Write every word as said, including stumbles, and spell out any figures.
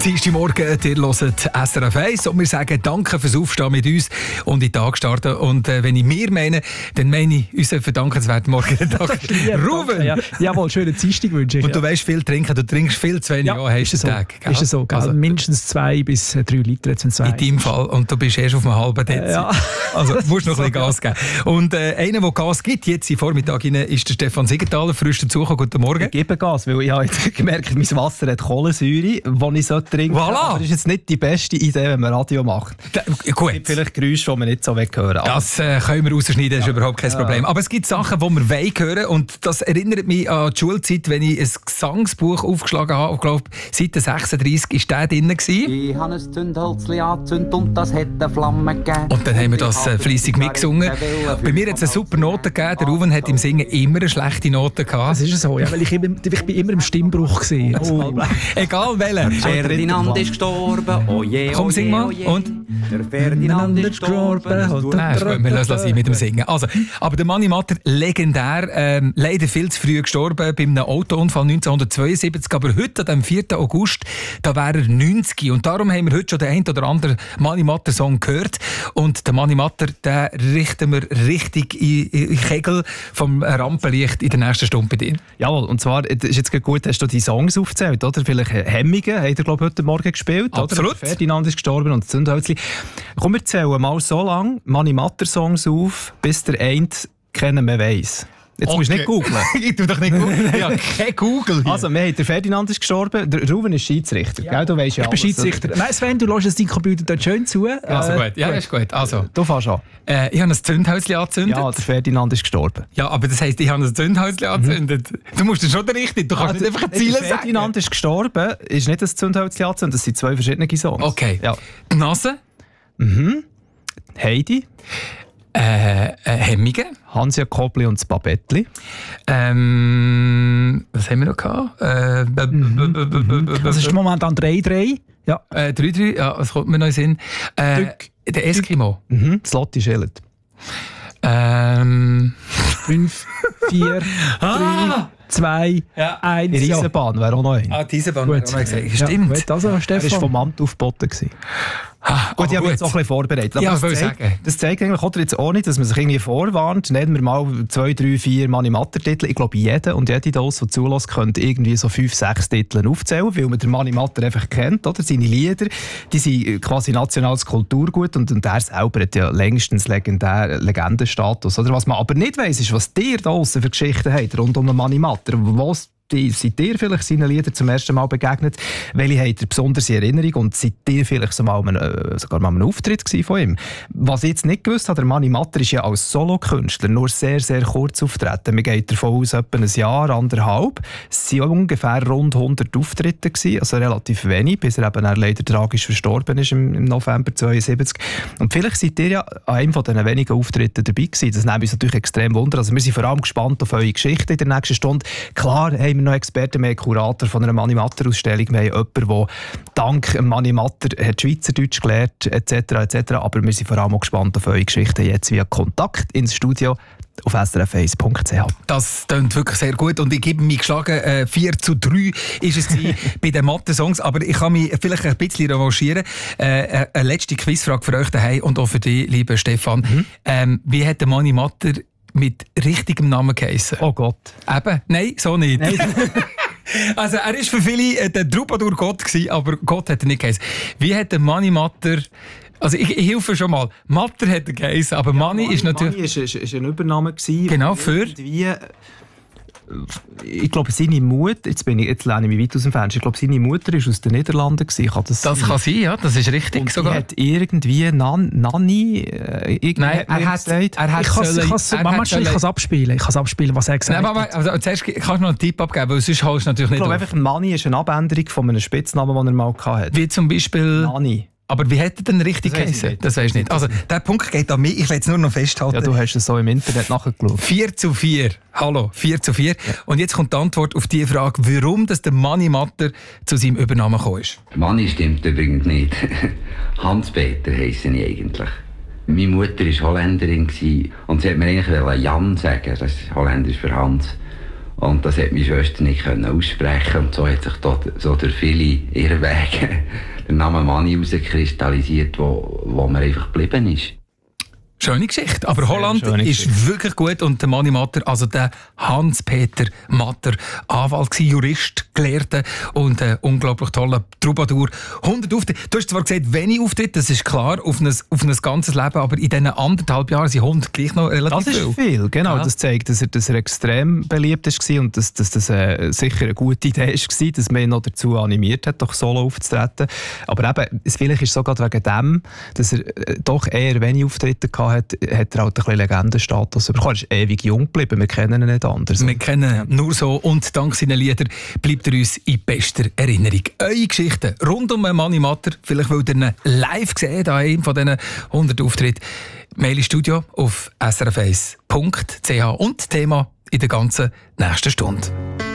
Dienstagmorgen, ihr hört S R F eins und wir sagen danke fürs Aufstehen mit uns und in den Tag starten. Und äh, wenn ich mir meine, dann meine ich unseren verdankenswerten Morgentag. Ruben! Ja, jawohl, schönen Dienstag wünsche ich. Und du ja. weißt viel trinken, du trinkst viel zu wenig. Ja, ja, hast ist du so. Tag. Ist es so, also, mindestens zwei bis drei Liter. Jetzt zwei. In deinem Fall. Und du bist erst auf einem halben Dezi. Ja. Also musst noch ein bisschen Gas geben. Und äh, einer, der Gas gibt, jetzt im Vormittag rein, ist der Stefan Siegenthaler. Frisch dazugekommen. Guten Morgen. Ich gebe Gas, weil ich habe jetzt gemerkt, mein Wasser hat Kohlensäure, die ich so trinke. Voilà. Aber das ist jetzt nicht die beste Idee, wenn man Radio macht. Da, gut. Es gibt vielleicht Geräusche, die man nicht so hören will. Das äh, können wir rausschneiden, das ist ja. überhaupt kein ja. Problem. Aber es gibt Sachen, die wir wollen hören. Und das erinnert mich an die Schulzeit, wenn ich ein Gesangsbuch aufgeschlagen habe. Ich glaube, Seite sechsunddreissig war der drin. Ich habe ein Zündhölzchen angezündet und das hat eine Flamme gegeben. Und dann haben wir das äh, fleissig mitgesungen. Bei mir hat es eine super Note gegeben. Der Ruben hat im Singen immer eine schlechte Note gehabt. Das ist so, ja, weil ich, immer, ich bin immer im Stimmbruch gewesen. Oh. Egal welcher. Ferdinand ist gestorben, oh je, oh Komm, sing mal. Oh je. Und? Der Ferdinand ist gestorben. Nein, ist gut, wir lassen es mit dem Singen. Also, aber der Manni Matter, legendär, ähm, leider viel zu früh gestorben, bei einem Autounfall neunzehnhundertzweiundsiebzig. Aber heute, am vierten August, da wäre er neunzig. Und darum haben wir heute schon den einen oder anderen Manni Matter Song gehört. Und den Manni Matter, den richten wir richtig in, in Kegel vom Rampenlicht in der nächsten Stunde bei dir. Jawohl, und zwar, das ist jetzt gut, hast du die Songs aufgezählt, oder? Vielleicht Hemmungen, hat er, glaube ich, heute Morgen gespielt. Absolut. Oder? Ferdinand ist gestorben und das Zündhölzchen. Komm, wir zählen mal so lange Manni Matter Songs auf, bis der eine kennen man weiss. Jetzt okay. musst du nicht googeln. Ich tu doch nicht googeln. Ja, kein Google. Also, wir haben, der Ferdinand ist gestorben, der Ruben ist Schiedsrichter. Ja. Gell, du weißt ja ich bin Schiedsrichter. Nein, Sven, du lässt deinen Computer dort schön zu. Äh, also gut, ja, ist gut. Also, du fährst an. Äh, ich habe ein Zündhölzchen angezündet. Ja, der Ferdinand ist gestorben. Ja, aber das heisst, ich habe ein Zündhölzchen mhm. angezündet. Du musst das schon richtig. Du kannst ah, nicht einfach ein Ziel sagen. Der Ferdinand ist gestorben, ist nicht ein Zündhölzchen angezündet. Das sind zwei verschiedene Songs. Okay. Ja. Die Nase. Mhm. Heidi. Äh, äh, Hemmige. Hansia Kobli und das Babettli. Ähm, was haben wir noch gehabt? Äh, b- b- b- b- b- b- das ist momentan drei drei. Ja. Äh, drei drei, ja, was kommt mir noch in den Sinn? Äh, der Eskimo. Mhm. Das Lotti Schillet. Ähm. fünf, vier, drei, zwei, eins. Die Eisenbahn wäre auch noch ein. Ah, die Eisenbahn wäre auch noch gesagt. Stimmt. Ja, also, Stefan. Er war vom Amt aufgeboten. Ah, gut, ich habe mich jetzt auch ein bisschen vorbereitet. Aber ja, das, zeigt, das zeigt eigentlich oder jetzt auch nicht, dass man sich irgendwie vorwarnt. Nehmen wir mal zwei, drei, vier Manni Matter Titel. Ich glaube, jeder und jede das, der zulässt, könnte irgendwie so fünf, sechs Titel aufzählen, weil man den Manni Matter einfach kennt. Oder? Seine Lieder, die sind quasi nationales Kulturgut und, und er selber hat ja längstens legendär, Legendenstatus. Oder? Was man aber nicht weiss, ist, was dir da draussen für Geschichten habt rund um den Manni Matter. Was seid ihr vielleicht seinen Liedern zum ersten Mal begegnet? Welche habt ihr besonders in Erinnerung? Und seid ihr vielleicht so mal einen, sogar mal einen Auftritt von ihm? Was ich jetzt nicht gewusst habe, der Manni Matter ist ja als Solokünstler nur sehr, sehr kurz auftreten. Man geht davon aus, etwa ein Jahr, anderthalb. Es waren ungefähr rund hundert Auftritte gewesen, also relativ wenig, bis er eben leider tragisch verstorben ist im, im November zweiundsiebzig. Und vielleicht seid ihr ja an einem von diesen wenigen Auftritten dabei gewesen. Das nimmt uns natürlich extrem Wunder. Also wir sind vor allem gespannt auf eure Geschichte in der nächsten Stunde. Klar haben wir noch Experten, wir haben Kurator von einer Manni Matter Ausstellung, wir haben jemanden, der dank Manni Matter hat Schweizerdeutsch gelernt, et cetera et cetera. Aber wir sind vor allem auch gespannt auf eure Geschichten jetzt via Kontakt ins Studio auf s r f eins punkt c h. Das klingt wirklich sehr gut und ich gebe mich geschlagen, äh, vier zu drei ist es bei den Mathe-Songs, aber ich kann mich vielleicht ein bisschen revanchieren. Äh, eine letzte Quizfrage für euch daheim und auch für dich, lieber Stefan. Mhm. Ähm, wie hat der Manni Matter mit richtigem Namen geheissen? Oh Gott. Eben? Nein, so nicht. Nein. Also er war für viele äh, der Troubadour Gott gewesen, aber Gott hat er nicht geheissen. Wie hat der Manni Matter... Also ich, ich helfe schon mal. Matter hat er geheissen, aber ja, Manni ist natürlich... Manni ist, ist, ist ein Übername gewesen. Genau, für... Ich glaube, seine Mutter, jetzt, bin ich, jetzt lehne ich mich weit aus dem Fenster, ich glaube, seine Mutter war aus den Niederlanden. Kann das das sein? kann sein, ja, das ist richtig. Und sogar. Die hat irgendwie Nan, Nanni... Äh, Nein, er hat gesagt... Er hat ich kann es abspielen, ich kann es abspielen, was er gesagt Nein, hat. Also, zuerst kannst du noch einen Tipp abgeben, weil sonst holst du natürlich nicht Ich glaube einfach, Nanni ist eine Abänderung von einem Spitznamen, den er mal hatte. Wie zum Beispiel... Nanni. Aber wie hätte er denn richtig geheißen? Das weisst du nicht. Also, der Punkt geht an mich. Ich will es nur noch festhalten. Ja, du hast es so im Internet nachgeschaut. vier zu vier. Hallo, vier zu vier. Ja. Und jetzt kommt die Antwort auf die Frage, warum das der Manni Matter zu seinem Übernamen gekommen ist. Manni stimmt übrigens nicht. Hans-Peter heisse ich eigentlich. Meine Mutter war Holländerin und sie hat mir eigentlich Jan sagen. Das ist Holländisch für Hans. Und das hat meine Schwester nicht aussprechen und so hat sich dort, so durch viele Irrwege der Name Manni herauskristallisiert, wo, wo mir einfach geblieben ist. Schöne Geschichte. Aber Holland ist Geschichte. Wirklich gut. Und der Manni Matter, also der Hans-Peter Matter, Anwalt, Jurist, Gelehrter und ein unglaublich toller Troubadour. hundert Auftritte. Du hast zwar gesagt, wenig Auftritte, das ist klar, auf ein, auf ein ganzes Leben, aber in diesen anderthalb Jahren sind hundert gleich noch relativ viel. Das ist viel, viel genau. Ja. Das zeigt, dass er, dass er extrem beliebt war und dass, dass das äh, sicher eine gute Idee war, dass man ihn noch dazu animiert hat, doch solo aufzutreten. Aber eben, vielleicht ist es sogar wegen dem, dass er äh, doch eher wenig Auftritte hatte, hat, hat er halt ein bisschen Legendenstatus bekommen. Er ist ewig jung geblieben, wir kennen ihn nicht anders. Wir kennen ihn nur so und dank seinen Liedern bleibt er uns in bester Erinnerung. Eure Geschichten rund um Manni Matter, vielleicht weil ihr ihn live gesehen an einem von diesen hundert Auftritten. Mail ins Studio auf s r f eins punkt c h und Thema in der ganzen nächsten Stunde.